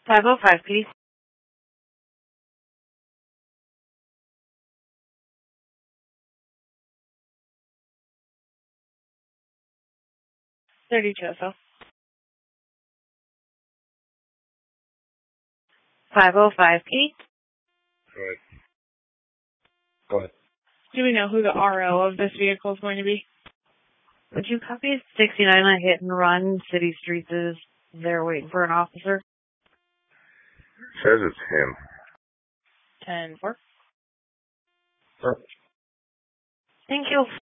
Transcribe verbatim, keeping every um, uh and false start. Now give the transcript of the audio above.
five oh five, please. thirty-two, so. five oh five, please. Go ahead. Go ahead. Do we know who the R O of this vehicle is going to be? Would you copy sixty-nine on hit and run? City Streets is there waiting for an officer. Says it's him. ten four. Sure. Thank you.